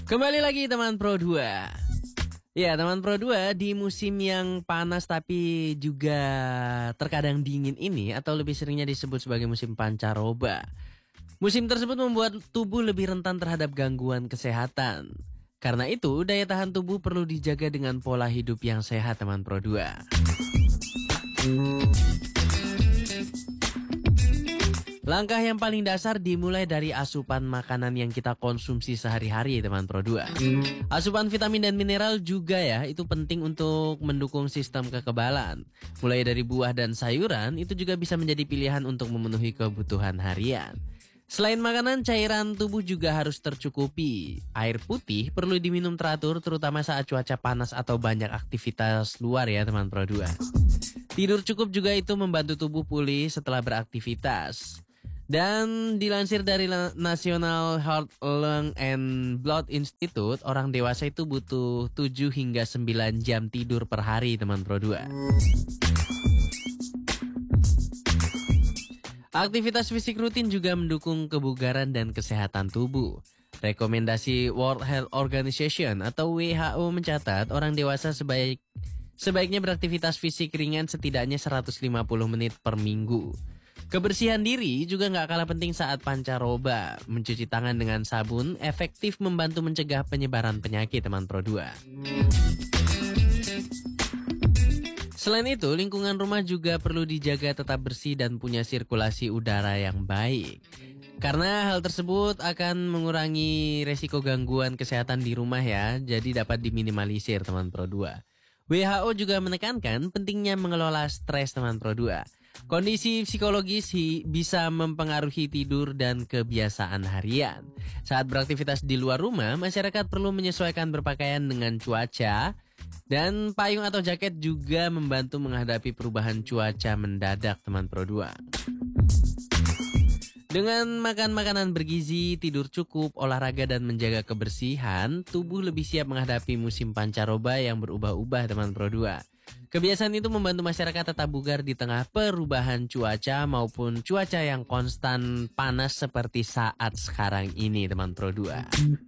Kembali lagi teman Pro 2. Ya teman Pro 2, di musim yang panas tapi juga terkadang dingin ini, atau lebih seringnya disebut sebagai musim pancaroba, musim tersebut membuat tubuh lebih rentan terhadap gangguan kesehatan. Karena itu daya tahan tubuh perlu dijaga dengan pola hidup yang sehat teman Pro 2. Langkah yang paling dasar dimulai dari asupan makanan yang kita konsumsi sehari-hari teman Pro 2. Asupan vitamin dan mineral juga ya, itu penting untuk mendukung sistem kekebalan. Mulai dari buah dan sayuran itu juga bisa menjadi pilihan untuk memenuhi kebutuhan harian. Selain makanan, cairan tubuh juga harus tercukupi. Air putih perlu diminum teratur terutama saat cuaca panas atau banyak aktivitas luar ya teman Pro 2. Tidur cukup juga itu membantu tubuh pulih setelah beraktivitas. Dan dilansir dari National Heart, Lung and Blood Institute, orang dewasa itu butuh 7 hingga 9 jam tidur per hari teman Pro 2. Aktivitas fisik rutin juga mendukung kebugaran dan kesehatan tubuh. Rekomendasi World Health Organization atau WHO mencatat orang dewasa sebaiknya beraktivitas fisik ringan setidaknya 150 menit per minggu. Kebersihan diri juga nggak kalah penting saat pancaroba. Mencuci tangan dengan sabun efektif membantu mencegah penyebaran penyakit teman Pro 2. Selain itu, lingkungan rumah juga perlu dijaga tetap bersih dan punya sirkulasi udara yang baik. Karena hal tersebut akan mengurangi resiko gangguan kesehatan di rumah ya, jadi dapat diminimalisir teman Pro 2. WHO juga menekankan pentingnya mengelola stres teman Pro 2. Kondisi psikologis bisa mempengaruhi tidur dan kebiasaan harian. Saat beraktivitas di luar rumah, masyarakat perlu menyesuaikan berpakaian dengan cuaca. Dan payung atau jaket juga membantu menghadapi perubahan cuaca mendadak teman Pro 2. Dengan makan makanan bergizi, tidur cukup, olahraga dan menjaga kebersihan, tubuh lebih siap menghadapi musim pancaroba yang berubah-ubah teman Pro 2. Kebiasaan itu membantu masyarakat tetap bugar di tengah perubahan cuaca maupun cuaca yang konstan panas seperti saat sekarang ini teman Pro 2.